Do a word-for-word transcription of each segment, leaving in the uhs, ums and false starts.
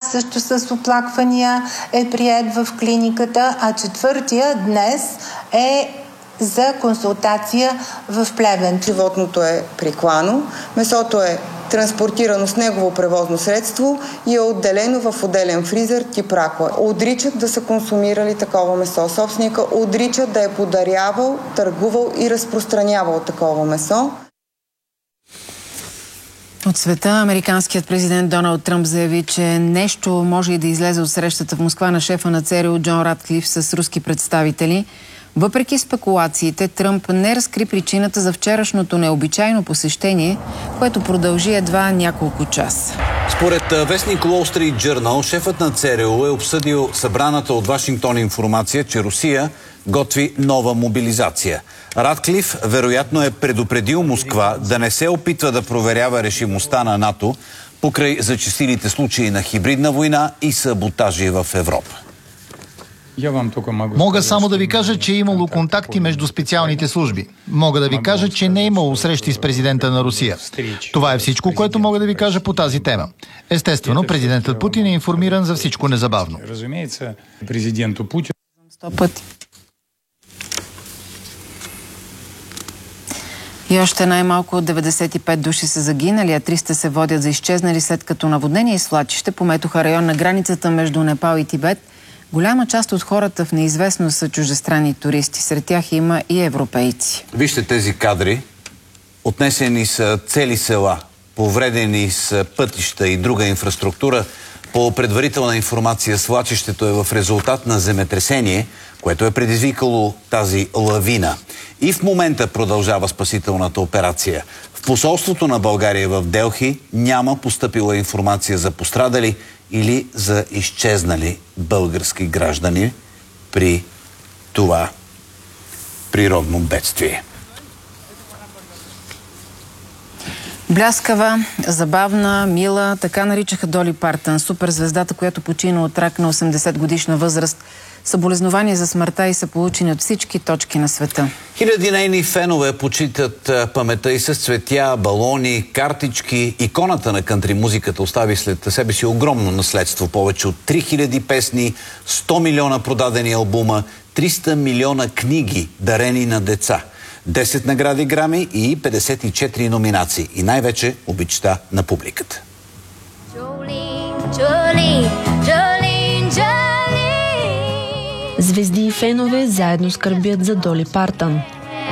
също с оплаквания е приет в клиниката, а четвъртия днес е за консултация в Плевен. Животното е приклано, месото е транспортирано с негово превозно средство и е отделено в отделен фризер тип ракла. Отричат да са консумирали такова месо. Собственика отричат да е подарявал, търгувал и разпространявал такова месо. От света американският президент Доналд Тръмп заяви, че нещо може и да излезе от срещата в Москва на шефа на ЦРУ Джон Ратклиф с руски представители. Въпреки спекулациите, Тръмп не разкри причината за вчерашното необичайно посещение, което продължи едва няколко часа. Според вестник Wall Street Journal, шефът на ЦРУ е обсъдил събраната от Вашингтон информация, че Русия готви нова мобилизация. Ратклиф вероятно е предупредил Москва да не се опитва да проверява решимостта на НАТО покрай зачестилите случаи на хибридна война и саботажи в Европа. Мога само да ви кажа, че е имало контакти между специалните служби. Мога да ви кажа, че не е имало срещи с президента на Русия. Това е всичко, което мога да ви кажа по тази тема. Естествено, президентът Путин е информиран за всичко незабавно. Сто пъти. И още най-малко деветдесет и пет души са загинали, а триста се водят за изчезнали, след като наводнение и свлачище пометоха район на границата между Непал и Тибет. Голяма част от хората в неизвестност са чуждестранни туристи. Сред тях има и европейци. Вижте тези кадри. Отнесени са цели села, повредени са пътища и друга инфраструктура. По предварителна информация, свлачището е в резултат на земетресение, което е предизвикало тази лавина. И в момента продължава спасителната операция. В посолството на България в Делхи няма постъпила информация за пострадали или за изчезнали български граждани при това природно бедствие. Бляскава, забавна, мила, така наричаха Доли Партън, суперзвездата, която почина от рак на осемдесет годишна възраст. Съболезнования за смъртта и са получени от всички точки на света. Хиляди нейни фенове почитат паметта и с цветя, балони, картички. Иконата на кантри музиката остави след себе си огромно наследство. Повече от три хиляди песни, сто милиона продадени албума, триста милиона книги, дарени на деца, десет награди Грами и петдесет и четири номинации. И най-вече обичта на публиката. Звезди и фенове заедно скърбят за Доли Партън.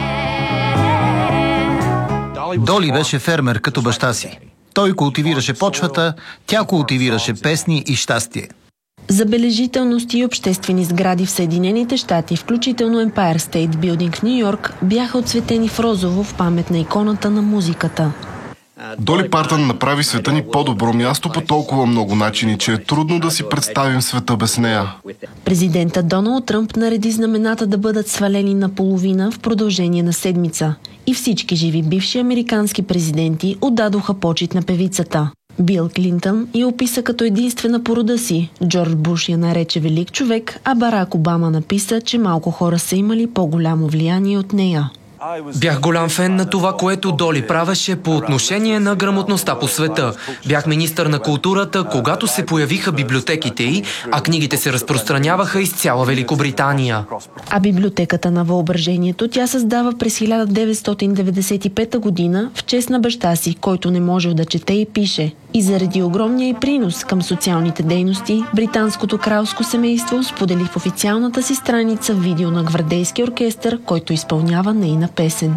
Доли беше фермер като баща си. Той култивираше почвата, тя култивираше песни и щастие. Забележителности и обществени сгради в Съединените щати, включително Empire State Building в Ню Йорк, бяха отцветени в розово в памет на иконата на музиката. Доли Партън направи света ни по-добро място по толкова много начини, че е трудно да си представим света без нея. Президентът Доналд Тръмп нареди знамената да бъдат свалени наполовина в продължение на седмица. И всички живи бивши американски президенти отдадоха почит на певицата. Бил Клинтън я описа като единствена по рода си. Джордж Буш я нарече велик човек, а Барак Обама написа, че малко хора са имали по-голямо влияние от нея. Бях голям фен на това, което Доли правеше по отношение на грамотността по света. Бях министър на културата, когато се появиха библиотеките й, а книгите се разпространяваха из цяла Великобритания. А библиотеката на въображението тя създава през хиляда деветстотин деветдесет и пета година в чест на баща си, който не можел да чете и пише. И заради огромния й принос към социалните дейности, британското кралско семейство сподели в официалната си страница видео на гвардейски оркестър, който изпълнява нейна песен.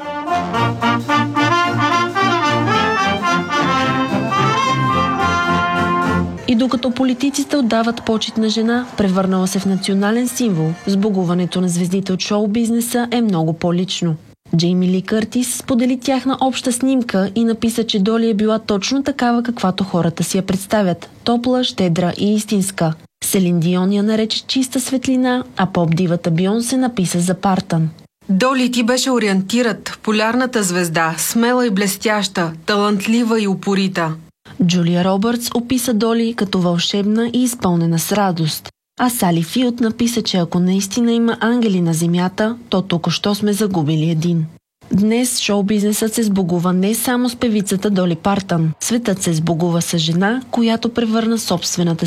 И докато политиците отдават почит на жена, превърнала се в национален символ, сбогуването на звездите от шоу-бизнеса е много по-лично. Джейми Ли Къртис сподели тяхна обща снимка и написа, че Доли е била точно такава, каквато хората си я представят – топла, щедра и истинска. Селин Дион я нарече чиста светлина, а поп-дивата Бионсе написа за Партън. Доли, ти беше ориентират, полярната звезда, смела и блестяща, талантлива и упорита. Джулия Робъртс описа Доли като вълшебна и изпълнена с радост. А Сали Филд написа, че ако наистина има ангели на земята, то току-що сме загубили един. Днес шоу-бизнесът се сбогува не само с певицата Доли Партън. Светът се сбогува с жена, която превърна собствената